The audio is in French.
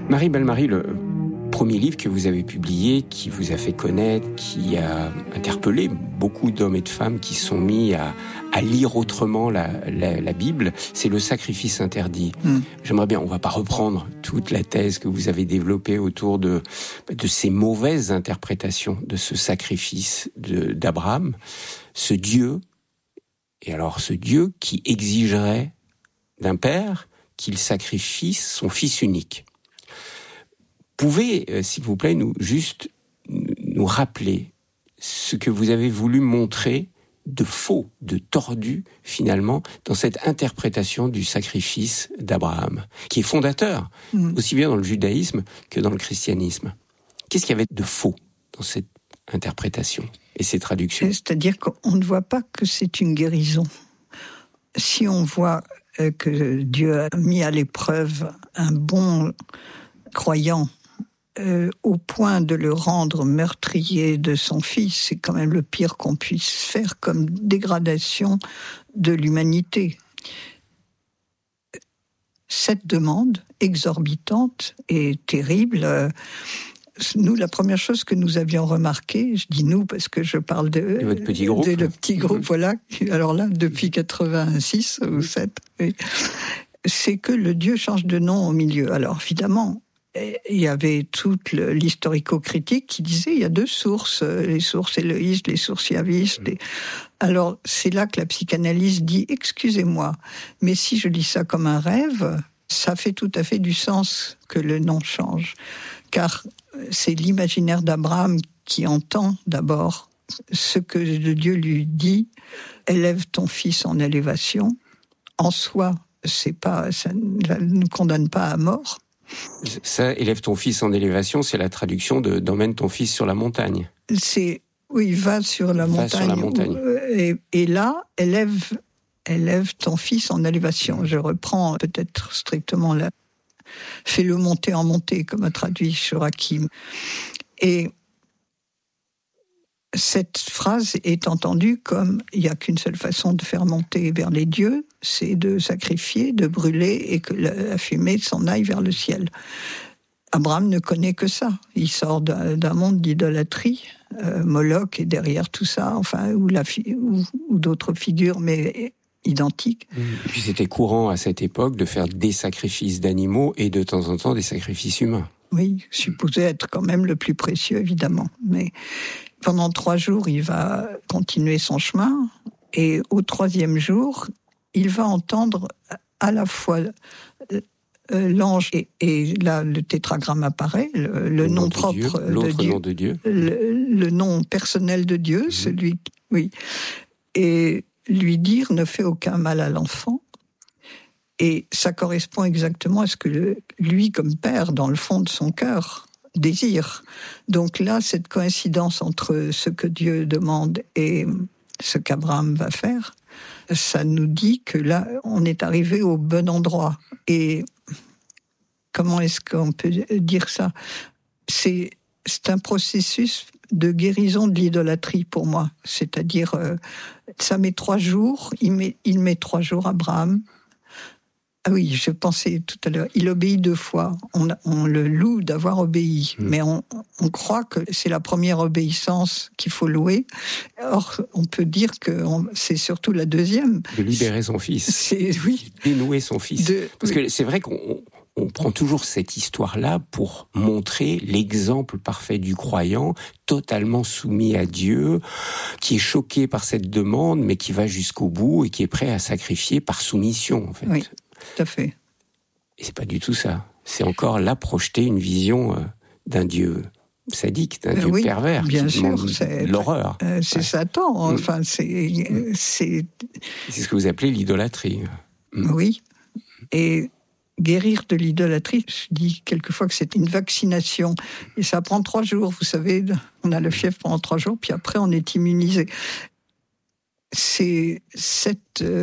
Marie Bellemare, le premier livre que vous avez publié, qui vous a fait connaître, qui a interpellé beaucoup d'hommes et de femmes qui sont mis à lire autrement la Bible, c'est Le Sacrifice interdit. J'aimerais bien, on va pas reprendre toute la thèse que vous avez développée autour de ces mauvaises interprétations de ce sacrifice d'Abraham, ce Dieu, et alors ce Dieu qui exigerait d'un père qu'il sacrifie son fils unique. Pouvez, s'il vous plaît, nous rappeler ce que vous avez voulu montrer de faux, de tordu, finalement, dans cette interprétation du sacrifice d'Abraham, qui est fondateur, aussi bien dans le judaïsme que dans le christianisme. Qu'est-ce qu'il y avait de faux dans cette interprétation et ces traductions ? C'est-à-dire qu'on ne voit pas que c'est une guérison. Si on voit que Dieu a mis à l'épreuve un bon croyant, au point de le rendre meurtrier de son fils, c'est quand même le pire qu'on puisse faire comme dégradation de l'humanité. Cette demande exorbitante et terrible, nous, la première chose que nous avions remarqué, je dis nous parce que je parle de votre petit groupe, le petit groupe, voilà, alors là, depuis 86 ou 7, oui, c'est que le Dieu change de nom au milieu. Alors évidemment, il y avait toute l'historico-critique qui disait il y a deux sources, les sources éloïstes, les sources yavistes. Alors c'est là que la psychanalyse dit excusez-moi, mais si je lis ça comme un rêve, ça fait tout à fait du sens que le nom change, car c'est l'imaginaire d'Abraham qui entend d'abord ce que Dieu lui dit, élève ton fils en élévation. En soi, ça ne nous condamne pas à mort. Ça, élève ton fils en élévation, c'est la traduction d'emmène ton fils sur la montagne. Oui, va sur la montagne. Et là, élève ton fils en élévation. Je reprends peut-être strictement là. Fais-le monter en montée, comme a traduit Chorakim. Et cette phrase est entendue comme il n'y a qu'une seule façon de faire monter vers les dieux, c'est de sacrifier, de brûler et que la fumée s'en aille vers le ciel. Abraham ne connaît que ça. Il sort d'un monde d'idolâtrie. Moloch est derrière tout ça, enfin, ou d'autres figures, mais identiques. Et puis c'était courant à cette époque de faire des sacrifices d'animaux et de temps en temps des sacrifices humains. Oui, supposé être quand même le plus précieux, évidemment. Mais pendant 3 jours, il va continuer son chemin. Et au 3e jour, il va entendre à la fois l'ange et là, le tétragramme apparaît, le nom propre de Dieu. Nom de Dieu. Le nom personnel de Dieu, celui... Oui. Et lui dire « ne fais aucun mal à l'enfant ». Et ça correspond exactement à ce que lui, comme père, dans le fond de son cœur, désire. Donc là, cette coïncidence entre ce que Dieu demande et ce qu'Abraham va faire, ça nous dit que là, on est arrivé au bon endroit. Et comment est-ce qu'on peut dire ça ? C'est un processus de guérison de l'idolâtrie pour moi. C'est-à-dire, ça met 3 jours, il met 3 jours, Abraham. Ah oui, je pensais tout à l'heure, il obéit 2 fois. On le loue d'avoir obéi, mais on croit que c'est la première obéissance qu'il faut louer. Or, on peut dire que c'est surtout la deuxième. De libérer son fils. Oui. Dénouer son fils. Parce que c'est vrai qu'on prend toujours cette histoire-là pour montrer l'exemple parfait du croyant, totalement soumis à Dieu, qui est choqué par cette demande, mais qui va jusqu'au bout et qui est prêt à sacrifier par soumission, en fait. Oui. Tout à fait. Et c'est pas du tout ça. C'est encore là projeter une vision d'un Dieu sadique, d'un Dieu pervers. Bien sûr, c'est l'horreur. C'est Satan. Enfin, c'est ce que vous appelez l'idolâtrie. Oui. Et guérir de l'idolâtrie, je dis quelquefois que c'est une vaccination. Et ça prend 3 jours, vous savez. On a le fièvre pendant 3 jours, puis après on est immunisé. C'est cette